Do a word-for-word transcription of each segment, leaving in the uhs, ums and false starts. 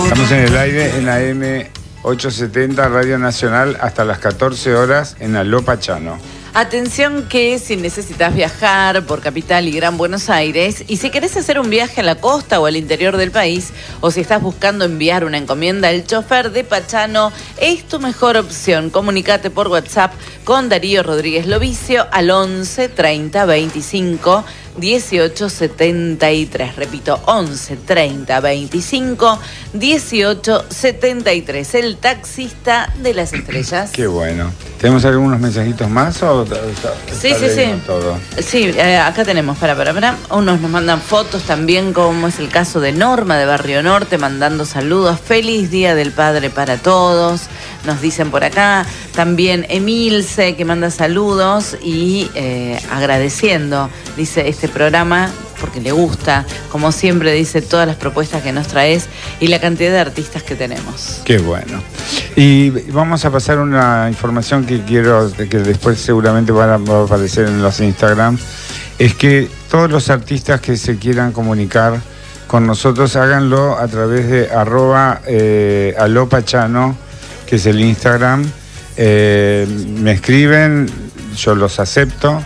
Estamos en el aire en la M ochocientos setenta Radio Nacional hasta las catorce horas en Aló Pachano. Atención que si necesitas viajar por Capital y Gran Buenos Aires y si querés hacer un viaje a la costa o al interior del país o si estás buscando enviar una encomienda, el chofer de Pachano es tu mejor opción. Comunicate por WhatsApp con Darío Rodríguez Lovicio al once treinta veinticinco dieciocho setenta y tres. Repito, once treinta veinticinco dieciocho setenta y tres. El taxista de las estrellas. Qué bueno. ¿Tenemos algunos mensajitos más o sí, sí, sí. Todo? Sí, eh, acá tenemos, para, para, para. Unos nos mandan fotos también, como es el caso de Norma de Barrio Norte, mandando saludos. Feliz Día del Padre para todos, nos dicen por acá. También Emilce, que manda saludos y eh, agradeciendo, dice, este programa, porque le gusta, como siempre dice, todas las propuestas que nos traes y la cantidad de artistas que tenemos. Qué bueno. Y vamos a pasar una información que quiero, que después seguramente va a, va a aparecer en los Instagram, es que todos los artistas que se quieran comunicar con nosotros, háganlo a través de arroba eh, Aló Pachano, que es el Instagram. Eh, me escriben, yo los acepto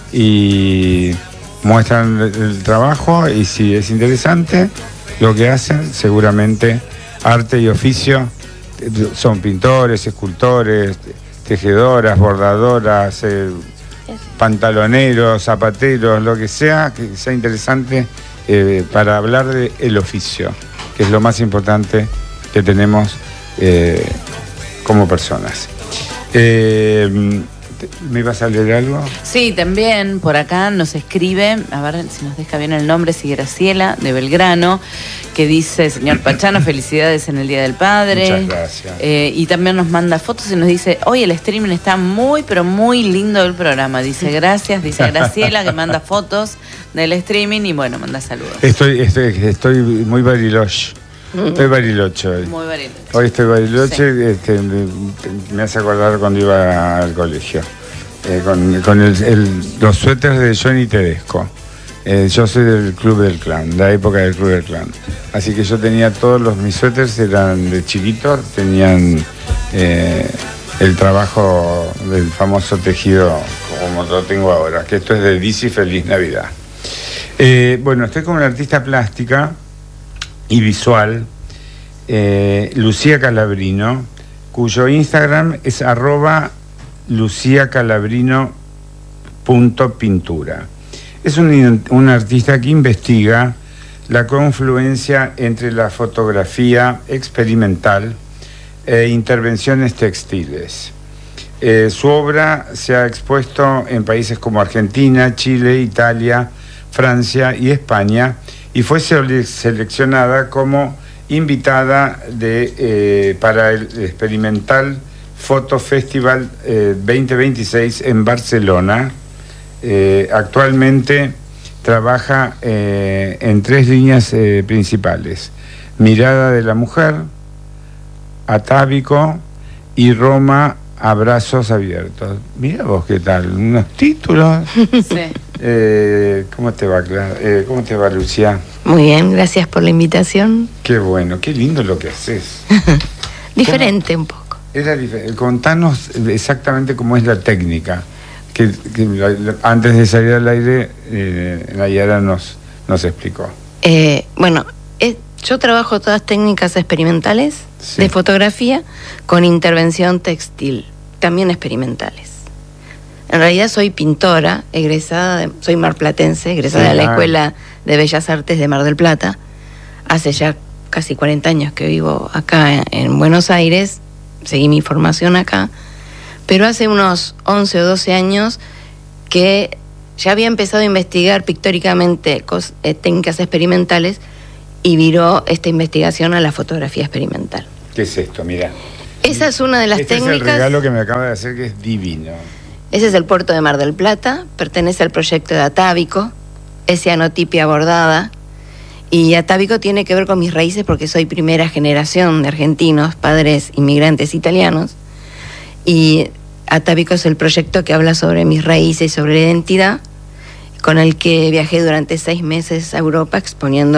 y muestran el trabajo, y si es interesante lo que hacen, seguramente arte y oficio, son pintores, escultores, tejedoras, bordadoras, eh, pantaloneros, zapateros, lo que sea, que sea interesante eh, para hablar del oficio, que es lo más importante que tenemos eh, como personas. Eh, ¿Me ibas a leer algo? Sí, también por acá nos escribe, a ver si nos deja bien el nombre, si Graciela de Belgrano, que dice: señor Pachano, felicidades en el Día del Padre. Muchas gracias. Eh, y también nos manda fotos y nos dice: hoy el streaming está muy, pero muy lindo el programa. Dice gracias, dice Graciela, que manda fotos del streaming y bueno, manda saludos. Estoy, estoy, estoy muy bariloche. Estoy bariloche hoy. Muy bariloche. Hoy estoy bariloche, sí. este, me, me hace acordar cuando iba al colegio. Eh, con con el, el, los suéteres de Johnny Tedesco. Eh, yo soy del Club del Clan, la época del Club del Clan. Así que yo tenía todos los, mis suéteres eran de chiquitos, tenían eh, el trabajo del famoso tejido como lo tengo ahora, que esto es de Dizzy Feliz Navidad. Eh, bueno, estoy con una artista plástica y visual, eh, Lucía Calabrino, cuyo Instagram es arroba luciacalabrino.pintura. Es un, un artista que investiga la confluencia entre la fotografía experimental e intervenciones textiles. Eh, su obra se ha expuesto en países como Argentina, Chile, Italia, Francia y España, y fue seleccionada como invitada de, eh, para el Experimental Photo Festival eh, veinte veintiséis en Barcelona. Eh, actualmente trabaja eh, en tres líneas eh, principales: Mirada de la Mujer, Atávico y Roma, Abrazos Abiertos. Mira vos qué tal, unos títulos. Sí. Eh, ¿Cómo te va, Clara? Eh, ¿Cómo te va, Lucía? Muy bien, gracias por la invitación. Qué bueno, qué lindo lo que haces. Diferente ¿Cómo? Un poco. Era diferente. Contanos exactamente cómo es la técnica. Que, que la, la, antes de salir al aire, eh, Nayara nos, nos explicó. Eh, bueno, es, yo trabajo todas técnicas experimentales, sí, de fotografía con intervención textil, también experimentales. En realidad soy pintora, egresada, de, soy marplatense, egresada, sí, de la Escuela de Bellas Artes de Mar del Plata. Hace ya casi cuarenta años que vivo acá en, en Buenos Aires, seguí mi formación acá, pero hace unos once o doce años que ya había empezado a investigar pictóricamente cos, eh, técnicas experimentales y viró esta investigación a la fotografía experimental. ¿Qué es esto? Mira. Esa es una de las este técnicas... Este es el regalo que me acaba de hacer, que es divino. Ese es el puerto de Mar del Plata, pertenece al proyecto de Atávico, es cianotipia bordada, y Atávico tiene que ver con mis raíces porque soy primera generación de argentinos, padres inmigrantes italianos, y Atávico es el proyecto que habla sobre mis raíces y sobre la identidad, con el que viajé durante seis meses a Europa exponiéndolo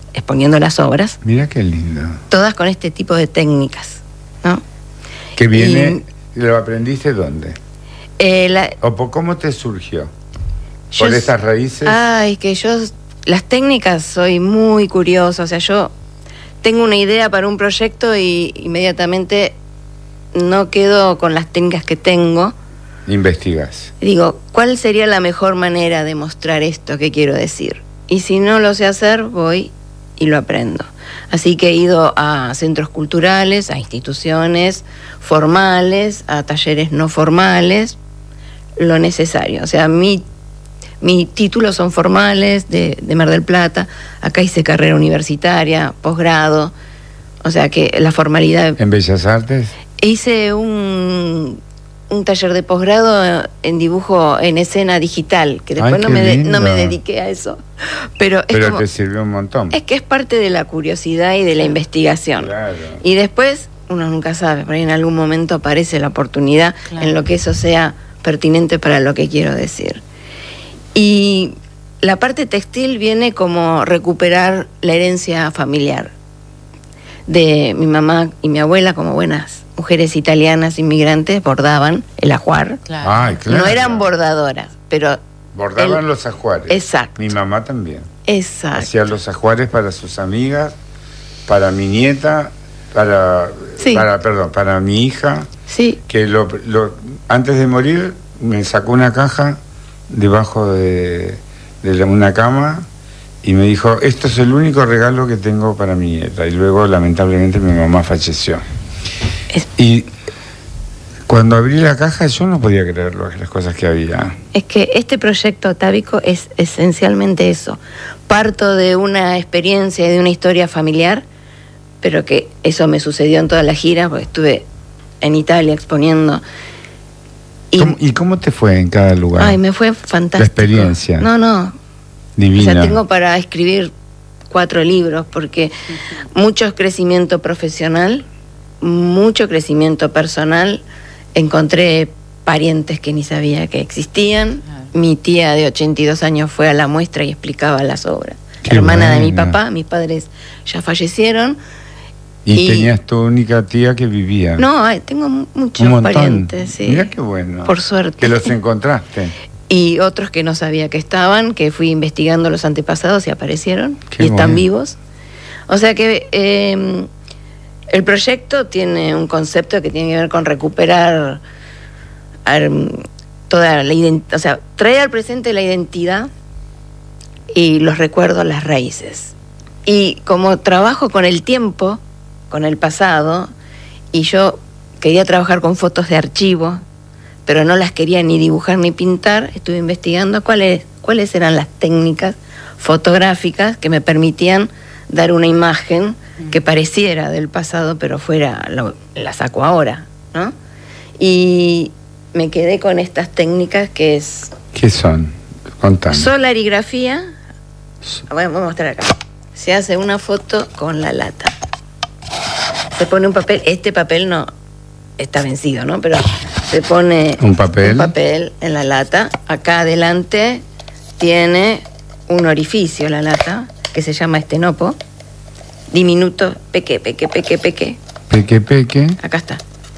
exponiendo las obras. Mira qué lindo. Todas con este tipo de técnicas, ¿no? ¿Que viene, y, lo aprendiste dónde? Eh, la, ¿O por cómo te surgió? ¿Por estas raíces? Ay, que yo, las técnicas soy muy curiosa, o sea, yo tengo una idea para un proyecto y inmediatamente no quedo con las técnicas que tengo. Investigas. Digo, ¿cuál sería la mejor manera de mostrar esto que quiero decir? Y si no lo sé hacer, voy y lo aprendo. Así que he ido a centros culturales, a instituciones formales, a talleres no formales, lo necesario. O sea, mi, mis títulos son formales de, de Mar del Plata, acá hice carrera universitaria, posgrado, o sea que la formalidad... ¿En Bellas Artes? Hice un... un taller de posgrado en dibujo en escena digital, que después Ay, no, qué me de, lindo. no me dediqué a eso. Pero, es Pero como, te sirvió un montón. es que es parte de la curiosidad y de la investigación. Claro. Y después, uno nunca sabe, por ahí en algún momento aparece la oportunidad Claro. en lo que eso sea pertinente para lo que quiero decir. Y la parte textil viene como recuperar la herencia familiar de mi mamá y mi abuela, como buenas mujeres italianas inmigrantes, bordaban el ajuar. Claro. Ay, claro. No eran bordadoras, pero... Bordaban el- los ajuares. Exacto. Mi mamá también. Exacto. Hacía los ajuares para sus amigas, para mi nieta, para, Sí. para perdón, para mi hija, Sí, que lo, lo- antes de morir me sacó una caja debajo de, de la- una cama y me dijo, esto es el único regalo que tengo para mi nieta. Y luego, lamentablemente, mi mamá falleció. es, Y cuando abrí la caja yo no podía creer lo- las cosas que había. es que este proyecto atávico es esencialmente eso. Parto de una experiencia y de una historia familiar, pero que eso me sucedió en toda la gira, porque estuve en Italia exponiendo. Y, ¿Cómo- ¿Y cómo te fue en cada lugar? ay, me fue fantástico. La experiencia. No, no. Divina. O sea, tengo para escribir cuatro libros, porque mucho crecimiento profesional, mucho crecimiento personal. Encontré parientes que ni sabía que existían. Claro. Mi tía de ochenta y dos años fue a la muestra y explicaba las obras. Qué Hermana de mi buena. papá, mis padres ya fallecieron. Y, y- tenías tu única tía que vivía. No, ay, tengo mu- muchos Un montón. parientes, sí. Mira qué bueno. Por suerte. Que los encontraste. Y otros que no sabía que estaban, que fui investigando los antepasados y aparecieron. Qué y están bueno. vivos. O sea que eh, el proyecto tiene un concepto que tiene que ver con recuperar ar- toda la identidad, o sea, traer al presente la identidad y los recuerdos, las raíces. Y como trabajo con el tiempo, con el pasado, y yo quería trabajar con fotos de archivo, pero no las quería ni dibujar ni pintar, estuve investigando cuáles, cuáles eran las técnicas fotográficas que me permitían dar una imagen que pareciera del pasado, pero fuera, lo- la saco ahora, ¿no? Y me quedé con estas técnicas que es ¿Qué son? Contame. solarigrafía. Voy a voy a mostrar acá. Se hace una foto con la lata. Se pone un papel, este papel no está vencido, ¿no? Pero se pone ¿Un papel? un papel en la lata. Acá adelante tiene un orificio la lata, que se llama estenopo. Diminuto, peque, peque, peque, peque. Peque, peque. Acá está.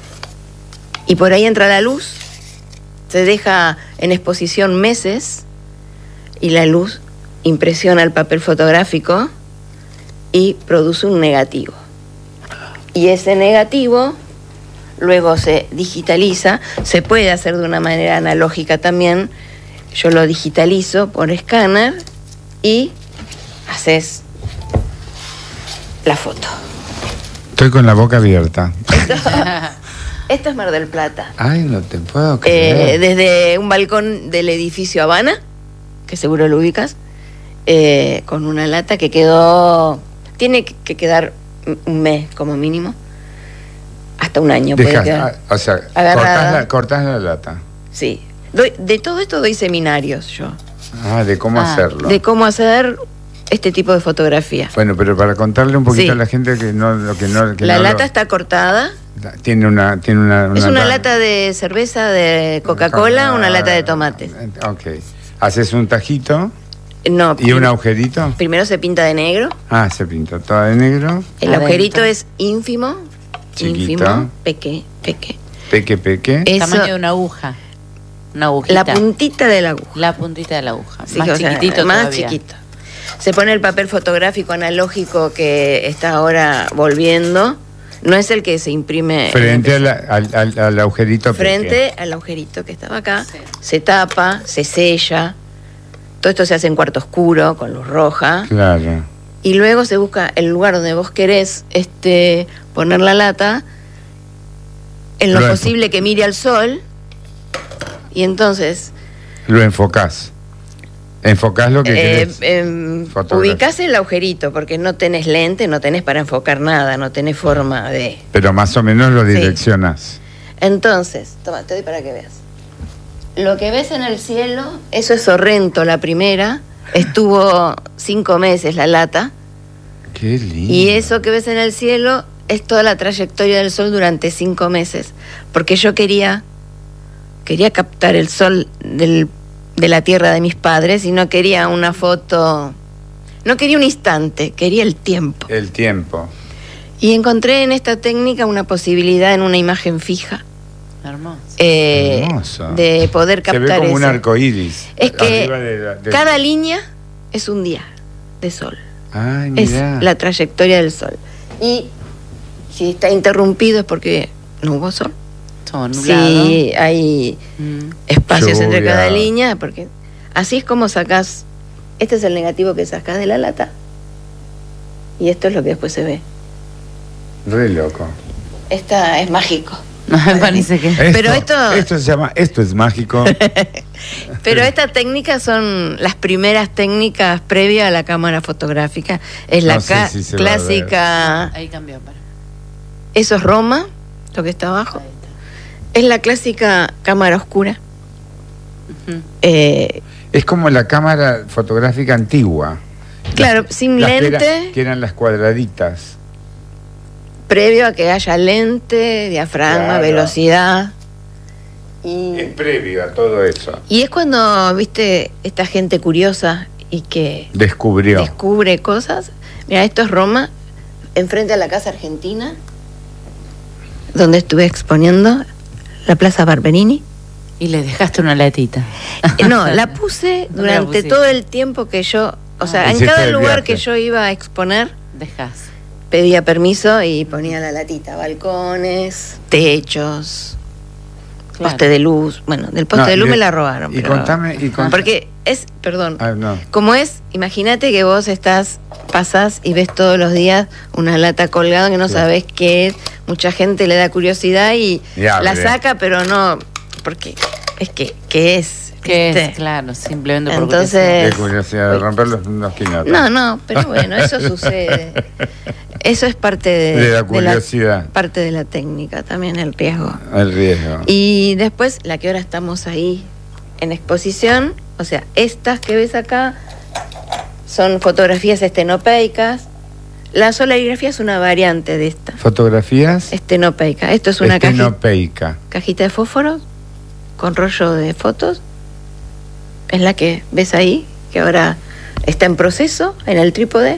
Y por ahí entra la luz, se deja en exposición meses y la luz impresiona el papel fotográfico y produce un negativo. Y ese negativo luego se digitaliza, se puede hacer de una manera analógica también. Yo lo digitalizo por escáner y haces la foto. Estoy con la boca abierta. Esto es Mar del Plata. Ay, no te puedo Eh, creer. desde un balcón del edificio Habana, que seguro lo ubicas, eh, con una lata que quedó, tiene que quedar un mes como mínimo, hasta un año puede Dejas, quedar. ah, o sea, Agarrada. cortás la, cortás la lata. Sí. Doy- de todo esto doy seminarios yo, Ah, de cómo Ah, hacerlo. de cómo hacer este tipo de fotografía. Bueno, pero para contarle un poquito Sí. a la gente que no lo que no que La no lata lo- está cortada. tiene una tiene una, Es una ta- lata de cerveza, de Coca-Cola, una lata de tomates. Ok. Haces un tajito No. ¿Y un agujerito? Primero se pinta de negro. Ah, se pinta toda de negro. El Adentro. agujerito es ínfimo. Chiquito. Ínfimo. Peque, peque. Peque, peque. Eso- Tamaño de una aguja. Una agujita. La puntita de la aguja. La puntita de la aguja. Sí, más o sea, chiquitito más todavía. chiquito. Se pone el papel fotográfico analógico que está ahora volviendo. No es el que se imprime. Frente a la- al, al- al agujerito Frente peque. al agujerito que estaba acá. Sí. Se tapa, se sella. Todo esto se hace en cuarto oscuro, con luz roja. Claro. Y luego se busca el lugar donde vos querés este, poner la lata, en lo Lo enfo- posible que mire al sol. Y entonces Lo enfocás. Enfocás lo que eh, querés. em, Fotografiar. ubicás el agujerito, porque no tenés lente, no tenés para enfocar nada, no tenés forma de... Pero más o menos lo Sí. direccionás. Entonces, toma, te doy para que veas. Lo que ves en el cielo, eso es Sorrento, la primera. Estuvo cinco meses la lata. Qué lindo. Y eso que ves en el cielo es toda la trayectoria del sol durante cinco meses. Porque yo quería, quería captar el sol del, de la tierra de mis padres y no quería una foto, no quería un instante, quería el tiempo. El tiempo. Y encontré en esta técnica una posibilidad en una imagen fija. Hermoso. eh, Hermoso. de poder Se ve captar como un eso. arco iris. Es que arriba de la- de- cada línea es un día de sol. Ay, Es mirá. la trayectoria del sol. Y si está interrumpido es porque no hubo sol. Todo nublado. Si hay Mm. espacios entre Lluvia. cada línea, porque así es como sacás. Este es el negativo que sacás de la lata. Y esto es lo que después se ve. Re loco. Esta es mágico. Me parece que. Esto, Pero esto- esto se llama, esto es mágico. Pero estas técnicas son las primeras técnicas previas a la cámara fotográfica. Es la No sé ca- si se va a ver. clásica. Ahí cambió. Para. Eso es Roma, lo que está abajo. Ahí está. Es la clásica cámara oscura. Ujú. Eh, Es como la cámara fotográfica antigua. Claro, Las- sin las que lente. era- que eran las cuadraditas. previo a que haya lente, diafragma, Claro. velocidad. Y, Es previo a todo eso. y es cuando, viste, esta gente curiosa y que Descubrió. descubre cosas. Mira, esto es Roma, enfrente a la Casa Argentina, donde estuve exponiendo, la Plaza Barberini. Y le dejaste una latita. Eh, No, la puse ¿Dónde la durante pusiste? todo el tiempo que yo, o sea, Ah. en Hiciste cada el lugar viaje. que yo iba a exponer, Dejas. pedía permiso y ponía la latita, balcones, techos, Claro. poste de luz. Bueno, del poste No, de luz y- me la robaron. Y pero- contame. Y con- Porque es, perdón, Ah, no. como es, imagínate que vos estás, pasás y ves todos los días una lata colgada que no Claro. sabés qué es. Mucha gente le da curiosidad y Y abre. la saca, pero no, porque es que, ¿qué es? ¿Qué ¿Viste? es? Claro, simplemente por Entonces- Qué curiosidad de romper los, los quinotes. No, no, pero bueno, eso sucede. Eso es parte de, De la curiosidad. parte de la técnica, también el riesgo. El riesgo. Y después, la que ahora estamos ahí en exposición, o sea, estas que ves acá son fotografías estenopeicas. La solarigrafía es una variante de esta, Fotografías estenopeica. Esto es una caji- estenopeica. cajita de fósforos con rollo de fotos. Es la que ves ahí, que ahora está en proceso en el trípode.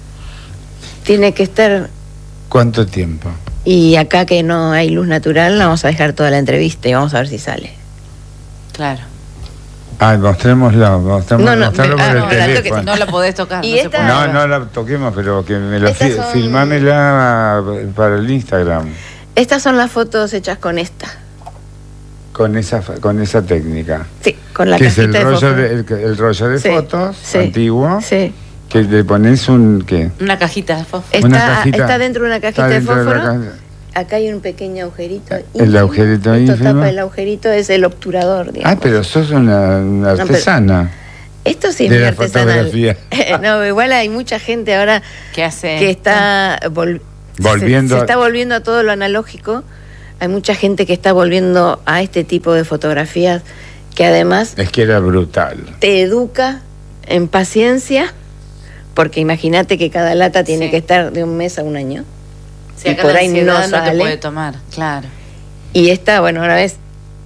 Tiene que estar. ¿Cuánto tiempo? Y acá que no hay luz natural, la vamos a dejar toda la entrevista y vamos a ver si sale. Claro. Ah, mostrémoslo, mostremos, No, no, mostrarlo ah, por el no, la teléfono. toques, No la podés tocar. Y no se esta- puede No, tocar. no la toquemos, pero que me lo Estas fi- son- filmámela para el Instagram Estas son las fotos hechas con esta. con esa fa- con esa técnica. Sí, con la que es cajita el de rollo fósforo. de, el, el rollo de Sí, fotos sí, antiguo, Sí. que le pones un ¿qué? Una cajita de fósforo. Está, Una cajita. está dentro de una Está cajita de dentro de la fósforo. caja. Acá hay un pequeño agujerito. El ínfimo. agujerito Esto ínfimo. tapa el agujerito, es el obturador, digamos. Ah, pero sos una, una pero- artesana Esto sí es de muy la artesanal. fotografía. No, igual hay mucha gente ahora ¿Qué hace? que está vol- Volviendo se, se a- está volviendo a todo lo analógico. Hay mucha gente que está volviendo a este tipo de fotografías que además Es que era brutal. te educa en paciencia, porque imagínate que cada lata tiene Sí. que estar de un mes a un año. Si y acá por la ahí no ansiedad no te sale. puede tomar, claro. Y esta, bueno, ahora ves,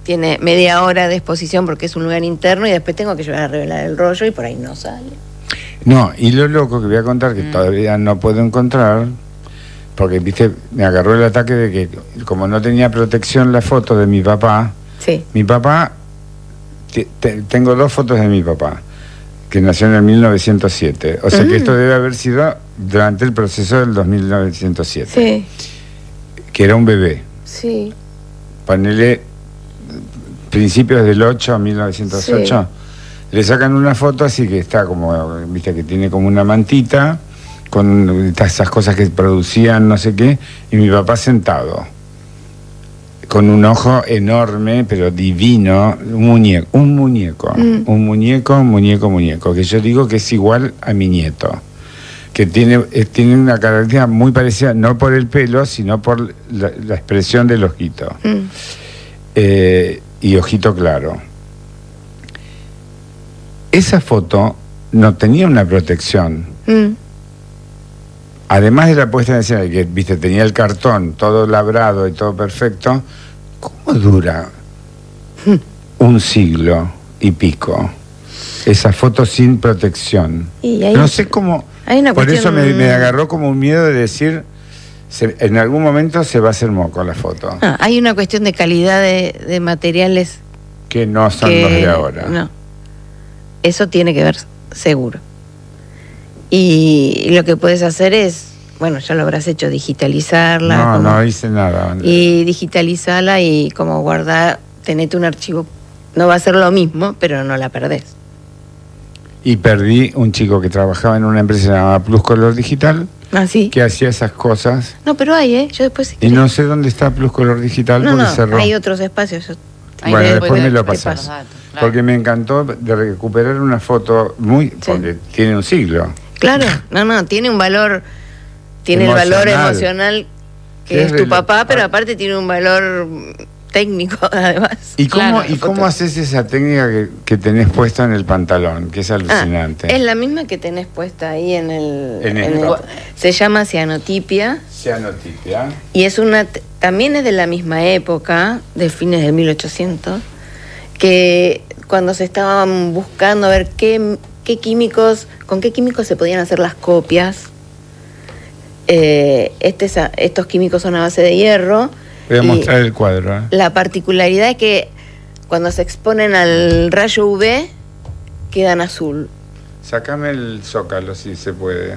tiene media hora de exposición porque es un lugar interno y después tengo que llevar a revelar el rollo y por ahí no sale. No, y lo loco que voy a contar, que mm. todavía no puedo encontrar, porque, viste, me agarró el ataque de que como no tenía protección la foto de mi papá, sí. mi papá, te, te, tengo dos fotos de mi papá, que nació en el mil novecientos siete, o sea mm. que esto debe haber sido durante el proceso del dos mil novecientos siete, sí. que era un bebé. Sí. Ponele principios del ocho a mil novecientos ocho, sí. Le sacan una foto así que está como, viste, que tiene como una mantita, con esas cosas que producían no sé qué, y mi papá sentado, con un ojo enorme, pero divino, un muñeco, un muñeco, mm. un muñeco, muñeco, muñeco, que yo digo que es igual a mi nieto, que tiene, eh, tiene una característica muy parecida, no por el pelo, sino por la, la expresión del ojito, mm. eh, y ojito claro. Esa foto no tenía una protección. Mm. Además de la puesta en escena, que viste, tenía el cartón todo labrado y todo perfecto, ¿cómo dura un siglo y pico esa foto sin protección? Y hay, no sé cómo. Hay una por cuestión... eso me, me agarró como un miedo de decir, se, en algún momento se va a hacer moco la foto. Ah, hay una cuestión de calidad de, de materiales que no son que, los de ahora. No. Eso tiene que ver seguro. Y lo que puedes hacer es, bueno, ya lo habrás hecho, digitalizarla. No, como, no hice nada, Andrea. Y digitalizarla y como guardar, tenete un archivo. No va a ser lo mismo, pero no la perdés. Y perdí un chico que trabajaba en una empresa llamada Plus Color Digital. ¿Ah, sí? Que hacía esas cosas. No, pero hay, ¿eh? Yo después... Si y no sé dónde está Plus Color Digital, no, porque no, cerró. Hay otros espacios. Yo... Bueno, de, después de, me lo de pasás. claro. Porque me encantó de recuperar una foto muy... Sí. Porque tiene un siglo. Claro, no, no, tiene un valor... Tiene emocional. El valor emocional que es, es tu papá, pero aparte tiene un valor técnico, además. ¿Y cómo, claro, ¿y cómo haces esa técnica que, que tenés puesta en el pantalón? Que es alucinante. Ah, es la misma que tenés puesta ahí en el... En en el se llama cianotipia. Cianotipia. Y es una... También es de la misma época, de fines de mil ochocientos, que cuando se estaban buscando a ver qué, qué químicos, con qué químicos se podían hacer las copias. Eh, este, estos químicos son a base de hierro. Voy a mostrar el cuadro. ¿eh? La particularidad es que cuando se exponen al rayo U V quedan azul. Sácame el zócalo si se puede.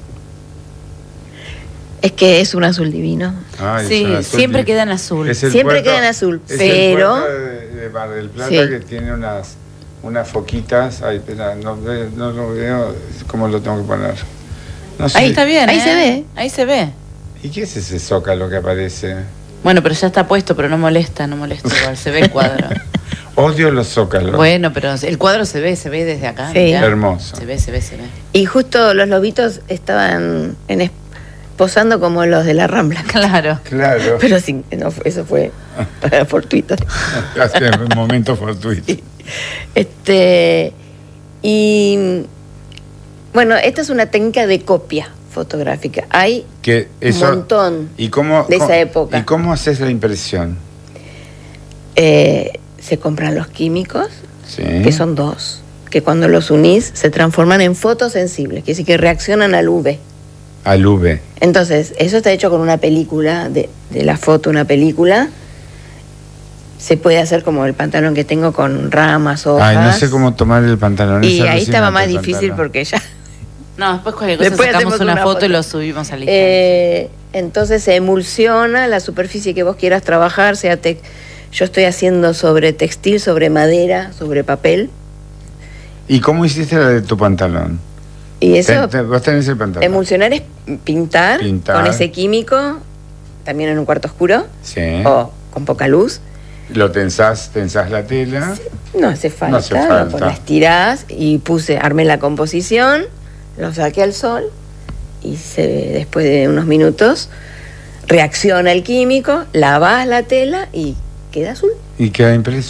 Es que es un azul divino. Ah, sí, azul siempre divino. Quedan azul. Siempre puerto, quedan azul, es pero... El de, de Mar del Plata, sí. Que tiene unas, unas foquitas. Ay, espera, no, no lo veo. ¿Cómo lo tengo que poner? No sé. Ahí está bien, Ahí ¿eh? se ve. Ahí se ve. ¿Y qué es ese zócalo que aparece? Bueno, pero ya está puesto, pero no molesta, no molesta igual. Se ve el cuadro. Odio los zócalos. Bueno, pero el cuadro se ve, se ve desde acá. Sí. Mirá. Hermoso. Se ve, se ve, se ve. Y justo los lobitos estaban en... posando como los de la Rambla. Claro. Claro. Pero sin, no, eso fue fortuito. Hace un momento fortuito. Este, y bueno, esta es una técnica de copia fotográfica. Hay que eso, un montón ¿y cómo, de esa cómo, época. ¿Y cómo haces la impresión? Eh, se compran los químicos, sí. Que son dos, que cuando los unís se transforman en fotosensibles, que sí que reaccionan al U V. Al U V. Entonces, eso está hecho con una película, de, de la foto, una película. Se puede hacer como el pantalón que tengo con ramas, hojas. Ay, no sé cómo tomar el pantalón. Y ahí estaba más difícil porque ya... No, después cualquier cosa después sacamos una, una foto, foto y lo subimos al eh, entonces se emulsiona la superficie que vos quieras trabajar, sea te, yo estoy haciendo sobre textil, sobre madera, sobre papel. ¿Y cómo hiciste la de tu pantalón? Y eso, te, te, vos tenés el pantalón. Emulsionar es pintar, pintar con ese químico, también en un cuarto oscuro, sí. O con poca luz. Lo tensás, tensás la tela. Sí, no hace falta, no hace falta. La estirás y puse, armé la composición, lo saqué al sol y se, después de unos minutos reacciona el químico, lavás la tela y queda azul. Y queda impreso.